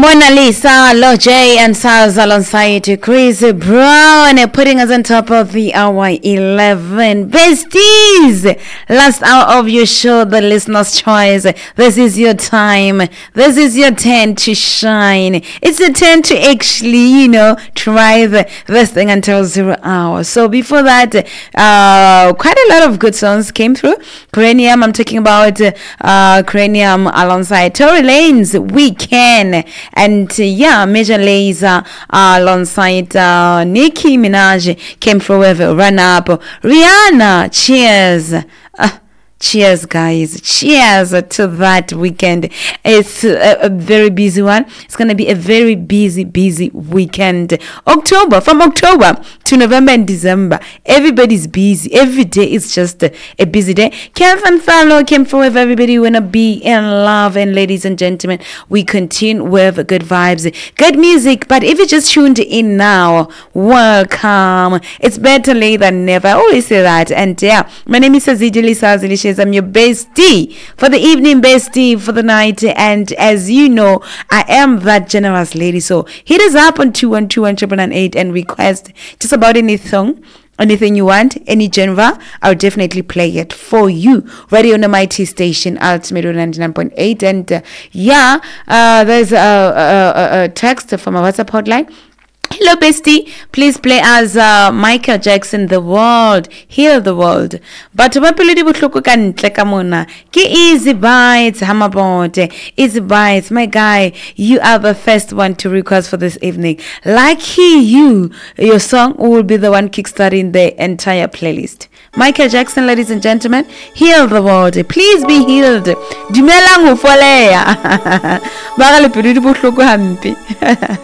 Mona Lisa, Loj and Salz alongside Chris Brown putting us on top of the hour 11. Besties, last hour of your show, the listener's choice. This is your time. This is your turn to shine. It's your turn to actually, try this thing until 0 hours. So before that, quite a lot of good songs came through. Cranium, I'm talking about Cranium alongside Tory Lanez, We Can. And Major Lazer alongside Nicki Minaj came through with Run Up. Rihanna, Cheers. Cheers, guys. Cheers to that weekend. It's a very busy one. It's going to be a very busy weekend. From October to November and December, everybody's busy. Every day is just a busy day. Kevin Fallow came forward. Everybody wanna be in love. And ladies and gentlemen, we continue with good vibes, good music. But if you just tuned in now, welcome. It's better late than never. I always say that. And my name is Azidi Lisa. I'm your bestie for the evening, bestie for the night, and as you know, I am that generous lady. So hit us up on 212-199-8 and request just about anything you want, any genre. I'll definitely play it for you. Radio on the mighty station, Ultimate 99.8, and there's a text from our WhatsApp hotline. Hello, bestie. Please play as Michael Jackson, The World, Heal the World. But Easy Bites, Hamabote, Easy Bites, my guy, you are the first one to request for this evening. Lucky you, your song will be the one kickstarting the entire playlist. Michael Jackson, ladies and gentlemen, Heal the World. Please be healed. Dumelang ufoleya. Bagale pedu buhloko hampi.